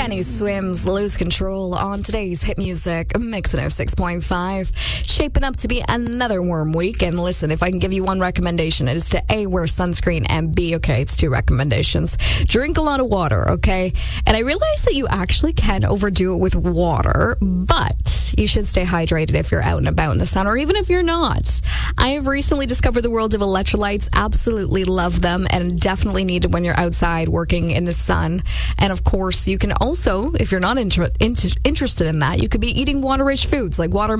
Danny Swims, Lose Control on today's hit music mix at 6.5. Shaping up to be another warm week. And listen, if I can give you one recommendation, it is to A, wear sunscreen, and B, okay, it's 2 recommendations. Drink a lot of water, okay? And I realize that you actually can overdo it with water, but you should stay hydrated if you're out and about in the sun, or even if you're not. I have recently discovered the world of electrolytes. Absolutely love them, and definitely need it when you're outside working in the sun. And of course, you can also, if you're not interested in that, you could be eating water-rich foods like watermelon